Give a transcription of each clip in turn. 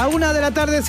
1:53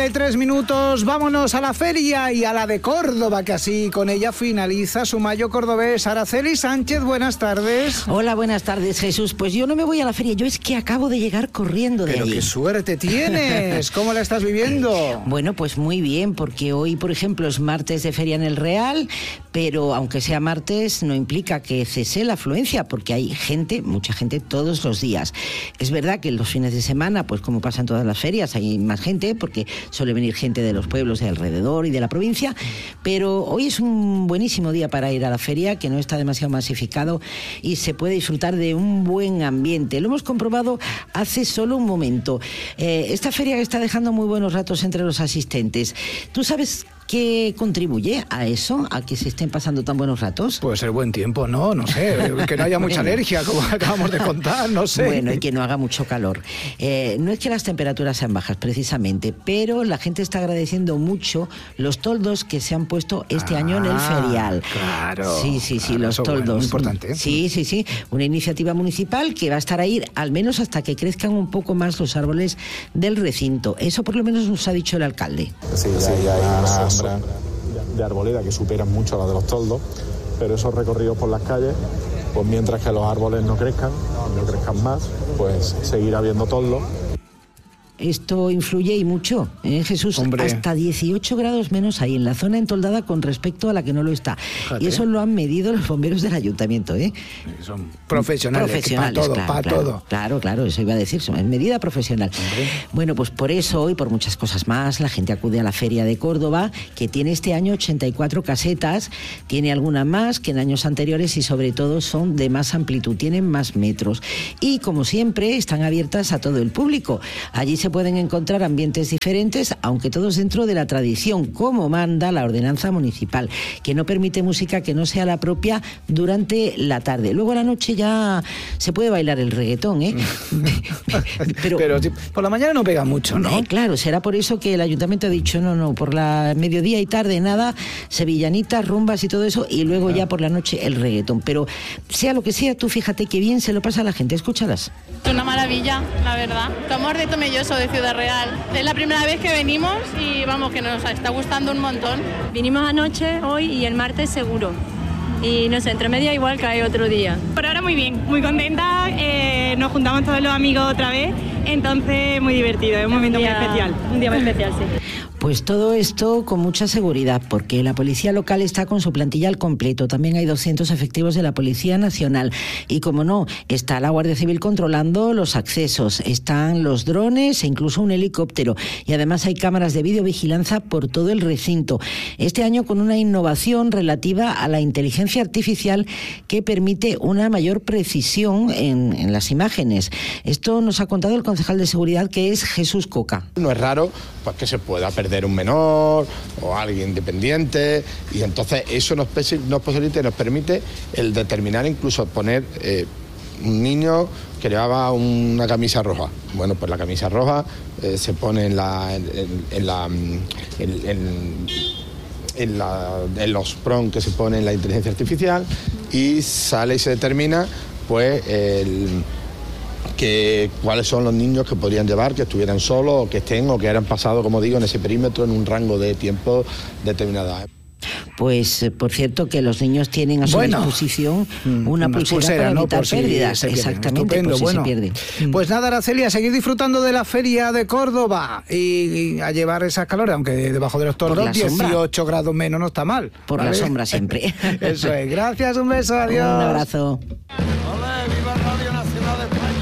PM. Vámonos a la feria y a la de Córdoba, que así con ella finaliza su mayo cordobés. Araceli Sánchez, buenas tardes. Hola, buenas tardes, Jesús. Pues yo no me voy a la feria, yo es que acabo de llegar corriendo de allí. Pero qué suerte tienes. ¿Cómo la estás viviendo? Bueno, pues muy bien, porque hoy, por ejemplo, es martes de feria en el Real, pero aunque sea martes, no implica que cese la afluencia, porque hay gente, mucha gente, todos los días. Es verdad que los fines de semana, pues como pasa en todas las ferias, hay más gente, porque suele venir gente de los pueblos de alrededor y de la provincia, pero hoy es un buenísimo día para ir a la feria, que no está demasiado masificado y se puede disfrutar de un buen ambiente. Lo hemos comprobado hace solo un momento. Esta feria está dejando muy buenos ratos entre los asistentes. ¿Tú sabes qué contribuye a eso, a que se estén pasando tan buenos ratos? Pues el buen tiempo, no sé, que no haya mucha alergia, como acabamos de contar, no sé. Bueno, y que no haga mucho calor. No es que las temperaturas sean bajas, precisamente, pero la gente está agradeciendo mucho los toldos que se han puesto este año en el ferial. Claro. Sí, los toldos. Bueno, muy importante. Sí. Una iniciativa municipal que va a estar ahí al menos hasta que crezcan un poco más los árboles del recinto. Eso por lo menos nos ha dicho el alcalde. Sí, hay una sombra de arboleda que superan mucho a la de los toldos, pero esos recorridos por las calles, pues mientras que los árboles no crezcan más, pues seguirá habiendo toldos. Esto influye y mucho, Jesús. Hombre. Hasta 18 grados menos hay en la zona entoldada con respecto a la que no lo está. Fíjate. Y eso lo han medido los bomberos del ayuntamiento, Son profesionales, para todo. Claro, eso iba a decir, es medida profesional. Hombre. Bueno, pues por eso y por muchas cosas más, la gente acude a la Feria de Córdoba, que tiene este año 84 casetas, tiene alguna más que en años anteriores y sobre todo son de más amplitud, tienen más metros. Y como siempre, están abiertas a todo el público. Allí se pueden encontrar ambientes diferentes, aunque todos dentro de la tradición, como manda la ordenanza municipal, que no permite música que no sea la propia durante la tarde. Luego a la noche ya se puede bailar el reggaetón, Pero por la mañana no pega mucho, ¿no? Claro, será por eso que el ayuntamiento ha dicho no, por la mediodía y tarde nada, sevillanitas, rumbas y todo eso, y luego ya por la noche el reggaetón. Pero sea lo que sea, tú fíjate que bien se lo pasa a la gente, escúchalas. Es una maravilla, la verdad. Somos de Tomelloso, de Ciudad Real. Es la primera vez que venimos y vamos, que nos está gustando un montón. Vinimos anoche, hoy y el martes seguro. Y no sé, entre media igual cae otro día. Por ahora muy bien, muy contenta, nos juntamos todos los amigos otra vez, entonces muy divertido, es un momento muy especial. Un día muy especial, sí. Pues todo esto con mucha seguridad, porque la policía local está con su plantilla al completo. También hay 200 efectivos de la Policía Nacional. Y como no, está la Guardia Civil controlando los accesos. Están los drones e incluso un helicóptero. Y además hay cámaras de videovigilancia por todo el recinto. Este año con una innovación relativa a la inteligencia artificial que permite una mayor precisión en las imágenes. Esto nos ha contado el concejal de seguridad, que es Jesús Coca. No es raro pues que se pueda perder un menor o alguien dependiente, y entonces eso nos posibilita y nos permite el determinar, incluso poner un niño que llevaba una camisa roja. Bueno, pues la camisa roja se pone en los prompts que se pone en la inteligencia artificial, y sale y se determina pues cuáles son los niños que podrían llevar, que estuvieran solos o que estén o que hayan pasado, como digo, en ese perímetro en un rango de tiempo determinado. Pues por cierto que los niños tienen a su disposición una pulsera para evitar pérdidas. Exactamente, por si se pierde. Pues nada, Araceli, a seguir disfrutando de la Feria de Córdoba y a llevar esas calores, aunque debajo de los tornos 18 grados menos no está mal. Por la sombra siempre. Eso es. Gracias, un beso, adiós. Un abrazo. ¡Olé, viva Radio Nacional de España!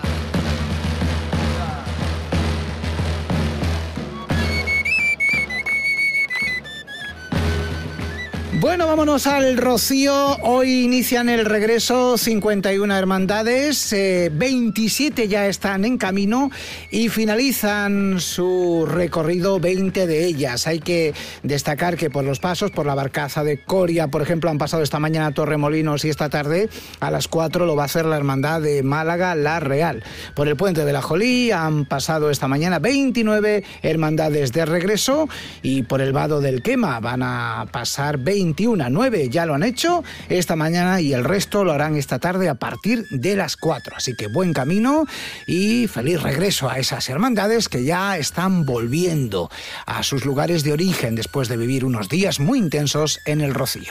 Bueno, vámonos al Rocío. Hoy inician el regreso 51 hermandades, 27 ya están en camino y finalizan su recorrido 20 de ellas. Hay que destacar que por los pasos, por la barcaza de Coria, por ejemplo, han pasado esta mañana a Torremolinos y esta tarde a las 4 lo va a hacer la hermandad de Málaga, La Real. Por el puente de la Jolí han pasado esta mañana 29 hermandades de regreso y por el vado del Quema van a pasar 20 21. 9 ya lo han hecho esta mañana y el resto lo harán esta tarde a partir de las 4. Así que buen camino y feliz regreso a esas hermandades que ya están volviendo a sus lugares de origen después de vivir unos días muy intensos en el Rocío.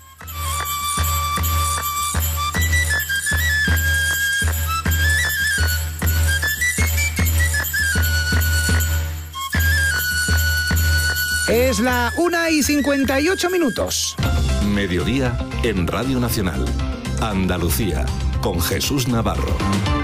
Es la 1:58. Mediodía en Radio Nacional. Andalucía, con Jesús Navarro.